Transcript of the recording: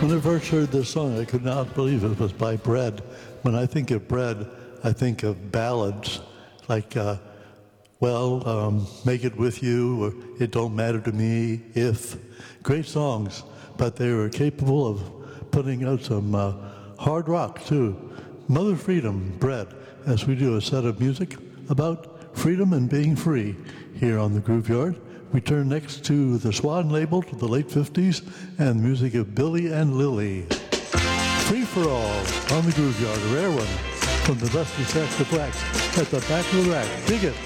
When I first heard this song, I could not believe it was by Bread. When I think of Bread, I think of ballads like, Make It With You, or It Don't Matter to Me, If. Great songs, but they were capable of putting out some hard rock, too. Mother Freedom, Bread, as we do a set of music about freedom and being free here on the Groove Yard. We turn next to the Swan label, to the late 50s, and the music of Billy and Lily. Free for All on the Groove Yard, a rare one from the Dusty Sax the Blacks at the back of the rack. Dig it.